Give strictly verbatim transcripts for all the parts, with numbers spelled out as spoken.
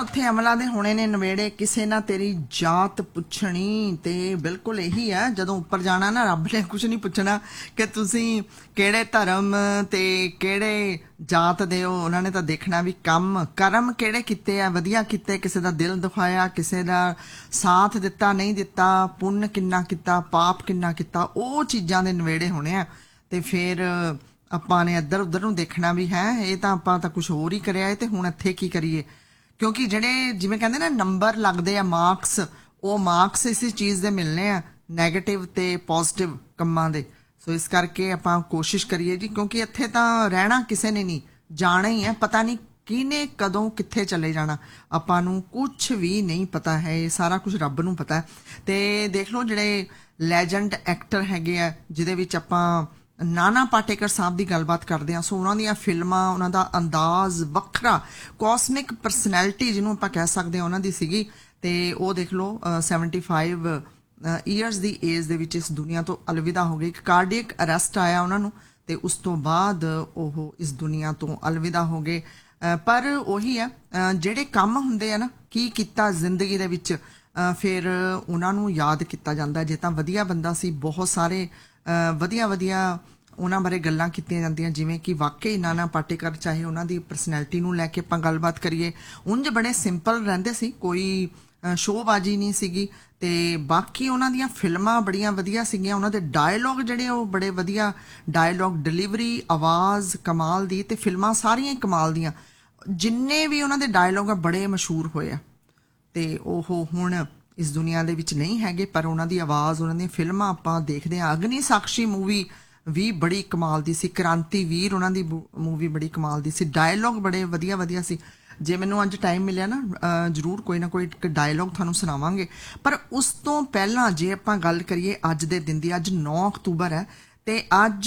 उत्थे अमला दे होने ने नवेड़े किसे ना तेरी जात पुछनी ते बिल्कुल यही है जदों उपर जाना ना रब ने कुछ नहीं पुछना कि तुसी केड़े धर्म ते केड़े जात दे हो उन्होंने तो देखना भी कम कर्म केड़े किते आ वधिया किते किसे दा दिल दुखाया किसे दा साथ दिता नहीं दिता पुण्य किन्ना किता पाप किन्ना किता वो चीज़ां दे नवेड़े होने आ ते फिर ਆਪਾਂ ਨੇ ਇੱਧਰ ਉੱਧਰ ਨੂੰ ਦੇਖਣਾ ਵੀ ਹੈ ਇਹ ਤਾਂ ਆਪਾਂ ਤਾਂ ਕੁਝ ਹੋਰ ਹੀ ਕਰਿਆ ਹੈ ਤੇ ਹੁਣ ਇੱਥੇ ਕੀ ਕਰੀਏ ਕਿਉਂਕਿ ਜਿਹੜੇ ਜਿਵੇਂ ਕਹਿੰਦੇ ਨਾ ਨੰਬਰ ਲੱਗਦੇ ਆ ਮਾਰਕਸ ਉਹ ਮਾਰਕਸ ਇਸੇ ਚੀਜ਼ ਦੇ ਮਿਲਨੇ ਆ ਨੈਗੇਟਿਵ ਤੇ ਪੋਜ਼ਿਟਿਵ ਕੰਮਾਂ ਦੇ ਸੋ ਇਸ ਕਰਕੇ ਆਪਾਂ ਕੋਸ਼ਿਸ਼ ਕਰੀਏ ਜੀ ਕਿਉਂਕਿ ਇੱਥੇ ਤਾਂ ਰਹਿਣਾ ਕਿਸੇ ਨੇ ਨਹੀਂ ਜਾਣਾ ਹੀ ਹੈ ਪਤਾ ਨਹੀਂ ਕਿਹਨੇ ਕਦੋਂ ਕਿੱਥੇ ਚਲੇ ਜਾਣਾ ਆਪਾਂ ਨੂੰ ਕੁਝ ਵੀ ਨਹੀਂ ਪਤਾ ਹੈ ਇਹ ਸਾਰਾ ਕੁਝ ਰੱਬ ਨੂੰ ਪਤਾ ਹੈ ਤੇ ਦੇਖ ਲਓ ਜਿਹੜੇ ਲੈਜੈਂਡ ਐਕਟਰ ਹੈਗੇ ਆ ਜਿਹਦੇ ਵਿੱਚ ਆਪਾਂ नाना पाटेकर साहब की गलबात करते हैं सो उन्होंने फिल्मां उन्होंने अंदाज वखरा कॉस्मिक परसनैलिटी जिन्हों आप कह सकते हैं उन्होंने सीगी ते वो देख लो सैवनटी फाइव ईयर्स की एज दे विच इस दुनिया तो अलविदा हो गई एक कार्डियक अरेस्ट आया उन्होंने ते उस तो बाद वो इस दुनिया तो अलविदा हो गए पर वही है जिहड़े काम हुंदे आ ना की कीता जिंदगी दे विच फिर उन्होंने याद किया जाता जे तां वधिया बंदा सी बहुत सारे ਵਧੀਆ ਵਧੀਆ ਉਹਨਾਂ ਬਾਰੇ ਗੱਲਾਂ ਕੀਤੀਆਂ ਜਾਂਦੀਆਂ ਜਿਵੇਂ ਕਿ ਵਾਕਈ ਨਾਨਾ ਪਾਟੇਕਰ ਚਾਹੇ ਉਹਨਾਂ ਦੀ ਪਰਸਨੈਲਿਟੀ ਨੂੰ ਲੈ ਕੇ ਆਪਾਂ ਗੱਲਬਾਤ ਕਰੀਏ ਉਂਝ ਬੜੇ ਸਿੰਪਲ ਰਹਿੰਦੇ ਸੀ ਕੋਈ ਸ਼ੋਅਬਾਜ਼ੀ ਨਹੀਂ ਸੀਗੀ ਤੇ ਬਾਕੀ ਉਹਨਾਂ ਦੀਆਂ ਫਿਲਮਾਂ ਬੜੀਆਂ ਵਧੀਆ ਸੀਗੀਆਂ ਉਹਨਾਂ ਦੇ ਡਾਇਲੌਗ ਜਿਹੜੇ ਉਹ ਬੜੇ ਵਧੀਆ ਡਾਇਲੌਗ ਡਿਲੀਵਰੀ ਆਵਾਜ਼ ਕਮਾਲ ਦੀ ਤੇ ਫਿਲਮਾਂ ਸਾਰੀਆਂ ਹੀ ਕਮਾਲ ਦੀਆਂ ਜਿੰਨੇ ਵੀ ਉਹਨਾਂ ਦੇ ਡਾਇਲੌਗ ਆ ਬੜੇ ਮਸ਼ਹੂਰ ਹੋਏ ਆ ਤੇ ਉਹ ਹੁਣ इस दुनिया दे विच नहीं हैगे पर उन्हां दी आवाज़ उन्हां दी फिल्मां आपां देखदे हां अग्नि साक्षी मूवी भी बड़ी कमाल दी सी क्रांतिवीर उन्हां दी मूवी बड़ी कमाल दी सी डायलॉग बड़े वधिया वधिया सी जे मैनूं अज टाइम मिलिया ना जरूर कोई ना कोई एक डायलॉग तुहानूं सुणावांगे पर उस तो पहलां जे आपां गल करिए अज दे दिन दी अज नौ अक्तूबर है ते अज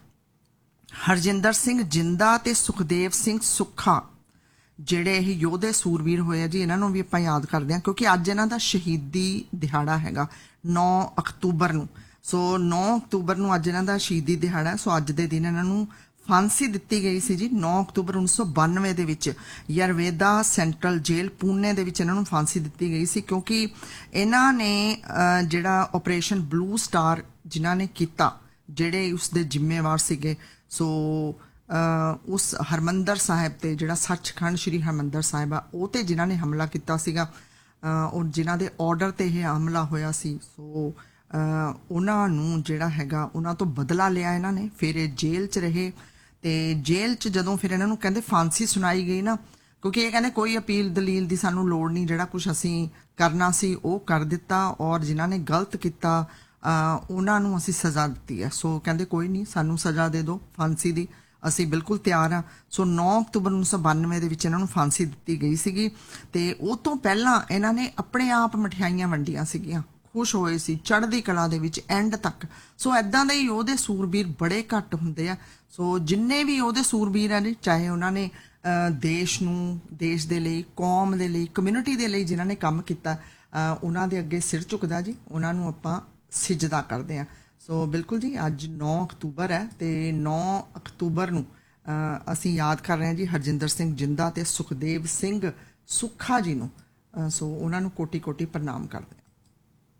हरजिंदर सिंह जिंदा ते सुखदेव सिंह सुक्खा ਜਿਹੜੇ ਇਹ ਯੋਧੇ ਸੂਰਵੀਰ ਹੋਏ ਆ ਜੀ ਇਹਨਾਂ ਨੂੰ ਵੀ ਆਪਾਂ ਯਾਦ ਕਰਦੇ ਹਾਂ ਕਿਉਂਕਿ ਅੱਜ ਇਹਨਾਂ ਦਾ ਸ਼ਹੀਦੀ ਦਿਹਾੜਾ ਹੈਗਾ ਨੌ ਅਕਤੂਬਰ ਨੂੰ ਸੋ ਨੌ ਅਕਤੂਬਰ ਨੂੰ ਅੱਜ ਇਹਨਾਂ ਦਾ ਸ਼ਹੀਦੀ ਦਿਹਾੜਾ ਸੋ ਅੱਜ ਦੇ ਦਿਨ ਇਹਨਾਂ ਨੂੰ ਫਾਂਸੀ ਦਿੱਤੀ ਗਈ ਸੀ ਜੀ ਨੌ ਅਕਤੂਬਰ ਉੱਨੀ ਸੌ ਬਾਨਵੇਂ ਦੇ ਵਿੱਚ ਯਰਵੇਦਾ ਸੈਂਟਰਲ ਜੇਲ੍ਹ ਪੂਨੇ ਦੇ ਵਿੱਚ ਇਹਨਾਂ ਨੂੰ ਫਾਂਸੀ ਦਿੱਤੀ ਗਈ ਸੀ ਕਿਉਂਕਿ ਇਹਨਾਂ ਨੇ ਜਿਹੜਾ ਆਪਰੇਸ਼ਨ ਬਲੂ ਸਟਾਰ ਜਿਨ੍ਹਾਂ ਨੇ ਕੀਤਾ ਜਿਹੜੇ ਉਸ ਦੇ ਜ਼ਿੰਮੇਵਾਰ ਸੀਗੇ ਸੋ उस हरमंदर साहिब ते जिहड़ा सचखंड श्री हरमंदर साहिब आ ਉਹ ਤੇ जिन्हां ने हमला ਕੀਤਾ ਸੀਗਾ और जिन्हां ਦੇ ਆਰਡਰ ਤੇ ਇਹ ਹਮਲਾ ਹੋਇਆ ਸੀ ਸੋ ਉਹਨਾਂ ਨੂੰ ਜਿਹੜਾ ਹੈਗਾ ਉਹਨਾਂ ਤੋਂ ਬਦਲਾ ਲਿਆ ਇਹਨਾਂ ਨੇ ਫਿਰ ਇਹ ਜੇਲ੍ਹ 'ਚ ਰਹੇ ਤੇ ਜੇਲ੍ਹ 'ਚ ਜਦੋਂ ਫਿਰ ਇਹਨਾਂ ਨੂੰ ਕਹਿੰਦੇ ਫਾਂਸੀ ਸੁਣਾਈ ਗਈ ਨਾ ਕਿਉਂਕਿ ਇਹ ਕਹਿੰਦੇ ਕੋਈ ਅਪੀਲ ਦਲੀਲ ਦੀ ਸਾਨੂੰ ਲੋੜ ਨਹੀਂ ਜਿਹੜਾ ਕੁਝ ਅਸੀਂ ਕਰਨਾ ਸੀ ਉਹ ਕਰ ਦਿੱਤਾ ਔਰ ਜਿਨ੍ਹਾਂ ਨੇ ਗਲਤ ਕੀਤਾ ਉਹਨਾਂ ਨੂੰ ਅਸੀਂ ਸਜ਼ਾ ਦਿੱਤੀ ਹੈ ਸੋ ਕਹਿੰਦੇ ਕੋਈ ਨਹੀਂ ਸਾਨੂੰ ਸਜ਼ਾ ਦੇ ਦਿਓ ਫਾਂਸੀ ਦੀ ਅਸੀਂ ਬਿਲਕੁਲ ਤਿਆਰ ਹਾਂ ਸੋ ਨੌ ਅਕਤੂਬਰ ਉੱਨੀ ਸੌ ਬਾਨਵੇਂ ਦੇ ਵਿੱਚ ਇਹਨਾਂ ਨੂੰ ਫਾਂਸੀ ਦਿੱਤੀ ਗਈ ਸੀਗੀ ਤੇ ਉਹ ਤੋਂ ਪਹਿਲਾਂ ਇਹਨਾਂ ਨੇ ਆਪਣੇ ਆਪ ਮਠਿਆਈਆਂ ਵੰਡੀਆਂ ਸੀਗੀਆਂ ਖੁਸ਼ ਹੋਏ ਸੀ ਚੜ੍ਹਦੀ ਕਲਾ ਦੇ ਵਿੱਚ ਐਂਡ ਤੱਕ ਸੋ ਐਦਾਂ ਦੇ ਹੀ ਉਹਦੇ ਸੂਰਬੀਰ ਬੜੇ ਘੱਟ ਹੁੰਦੇ ਆ ਸੋ ਜਿੰਨੇ ਵੀ ਉਹਦੇ ਸੂਰਬੀਰ ਆ ਨੇ ਚਾਹੇ ਉਹਨਾਂ ਨੇ ਦੇਸ਼ ਨੂੰ ਦੇਸ਼ ਦੇ ਲਈ ਕੌਮ ਦੇ ਲਈ ਕਮਿਊਨਿਟੀ ਦੇ ਲਈ ਜਿਨ੍ਹਾਂ ਨੇ ਕੰਮ ਕੀਤਾ ਉਹਨਾਂ ਦੇ ਅੱਗੇ ਸਿਰ ਝੁਕਦਾ ਜੀ ਉਹਨਾਂ ਨੂੰ ਆਪਾਂ ਸਿਜਦਾ ਕਰਦੇ ਹਾਂ ਸੋ ਬਿਲਕੁਲ ਜੀ ਅੱਜ ਨੌ ਅਕਤੂਬਰ ਹੈ ਤੇ ਨੌ ਅਕਤੂਬਰ ਨੂੰ ਅਸੀਂ ਯਾਦ ਕਰ ਰਹੇ ਹਾਂ ਜੀ ਹਰਜਿੰਦਰ ਸਿੰਘ ਜਿੰਦਾ ਤੇ ਸੁਖਦੇਵ ਸਿੰਘ ਸੁੱਖਾ ਜੀ ਨੂੰ ਸੋ ਉਹਨਾਂ ਨੂੰ ਕੋਟੀ ਕੋਟੀ ਪ੍ਰਣਾਮ ਕਰਦੇ ਹਾਂ